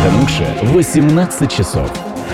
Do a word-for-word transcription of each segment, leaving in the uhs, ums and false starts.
Костомукша восемнадцать часов.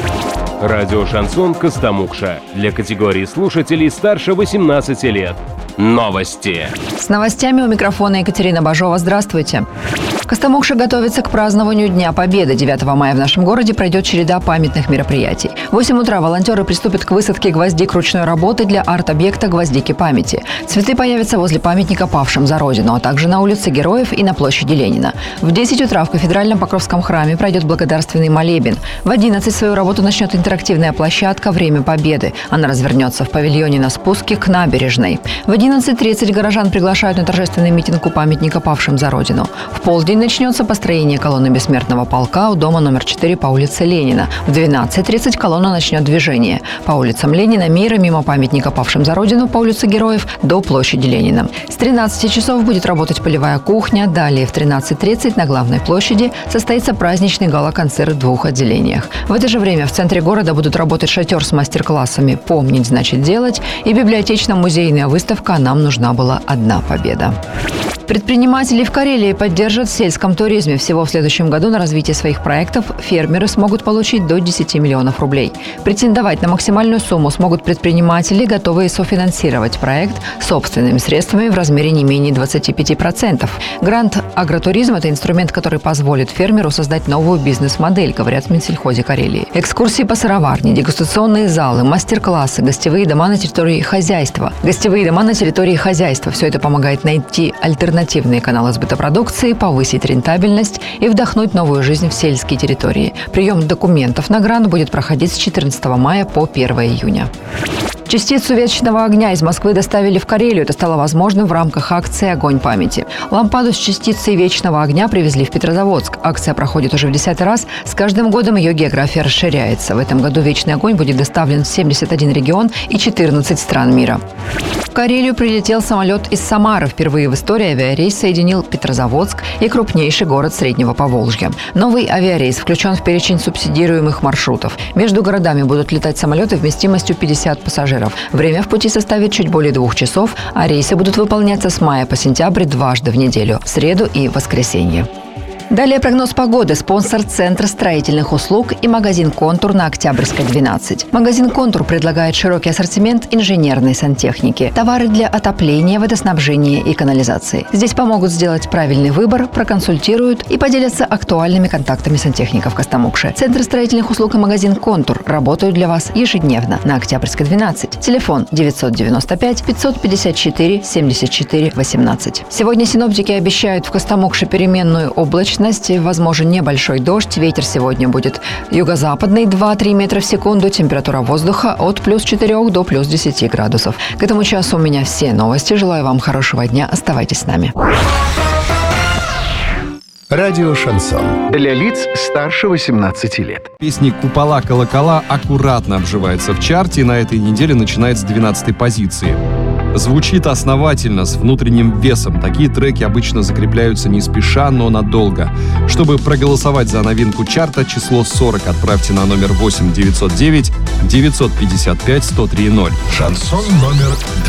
Радио «Шансон Костомукша» для категории слушателей старше восемнадцати лет. Новости. С новостями у микрофона Екатерина Бажова. Здравствуйте. Костомукша готовится к празднованию Дня Победы. девятого мая в нашем городе пройдет череда памятных мероприятий. В восемь утра волонтеры приступят к высадке гвоздик ручной работы для арт-объекта «Гвоздики памяти». Цветы появятся возле памятника павшим за Родину, а также на улице Героев и на площади Ленина. В десять утра в кафедральном Покровском храме пройдет благодарственный молебен. В одиннадцать свою работу начнет интерактивная площадка «Время Победы». Она развернется в павильоне на спуске к набережной. В одиннадцать тридцать горожан приглашают на торжественный митинг у памятника павшим за Родину. В полдень начнется построение колонны бессмертного полка у дома номер четыре по улице Ленина. В двенадцать тридцать колонна начнет движение по улицам Ленина, Мира, мимо памятника павшим за Родину по улице Героев до площади Ленина. С тринадцати часов будет работать полевая кухня. Далее в тринадцать тридцать на главной площади состоится праздничный гала-концерт в двух отделениях. В это же время в центре города будут работать шатер с мастер-классами «Помнить значит делать» и библиотечно-музейная выставка «Нам нужна была одна победа». Предприниматели в Карелии поддержат в сельском туризме. Всего в следующем году на развитие своих проектов фермеры смогут получить до десяти миллионов рублей. Претендовать на максимальную сумму смогут предприниматели, готовые софинансировать проект собственными средствами в размере не менее двадцати пяти процентов. Грант «Агротуризм» – это инструмент, который позволит фермеру создать новую бизнес-модель, говорят в Минсельхозе Карелии. Экскурсии по сыроварне, дегустационные залы, мастер-классы, гостевые дома на территории хозяйства. Гостевые дома на территории хозяйства – все это помогает найти альтернативные Альтернативные каналы сбыта продукции, повысить рентабельность и вдохнуть новую жизнь в сельские территории. Прием документов на грант будет проходить с четырнадцатого мая по первого июня. Частицу вечного огня из Москвы доставили в Карелию. Это стало возможным в рамках акции «Огонь памяти». Лампаду с частицей вечного огня привезли в Петрозаводск. Акция проходит уже в десятый раз. С каждым годом ее география расширяется. В этом году вечный огонь будет доставлен в семьдесят один регион и четырнадцать стран мира. В Карелию прилетел самолет из Самары. Впервые в истории авиарейс соединил Петрозаводск и крупнейший город Среднего Поволжья. Новый авиарейс включен в перечень субсидируемых маршрутов. Между городами будут летать самолеты вместимостью пятьдесят пассажиров. Время в пути составит чуть более двух часов, а рейсы будут выполняться с мая по сентябрь дважды в неделю – в среду и воскресенье. Далее прогноз погоды. Спонсор Центр строительных услуг и магазин «Контур» на Октябрьской, двенадцать. Магазин «Контур» предлагает широкий ассортимент инженерной сантехники, товары для отопления, водоснабжения и канализации. Здесь помогут сделать правильный выбор, проконсультируют и поделятся актуальными контактами сантехников Костомукши. Центр строительных услуг и магазин «Контур» работают для вас ежедневно на Октябрьской, двенадцать. Телефон девятьсот девяносто пять пятьсот пятьдесят четыре семьдесят четыре восемнадцать. Сегодня синоптики обещают в Костомукше переменную облачность. Возможен небольшой дождь. Ветер сегодня будет юго-западный два-три метра в секунду. Температура воздуха от плюс четырёх до плюс десяти градусов. К этому часу у меня все новости. Желаю вам хорошего дня. Оставайтесь с нами. Радио «Шансон». Для лиц старше восемнадцати лет. Песня «Купола колокола» аккуратно обживается в чарте и на этой неделе начинает с двенадцатой позиции. Звучит основательно, с внутренним весом. Такие треки обычно закрепляются не спеша, но надолго. Чтобы проголосовать за новинку чарта, число сорок отправьте на номер восемь девятьсот девять девятьсот пятьдесят пять сто три ноль. Шансон номер два.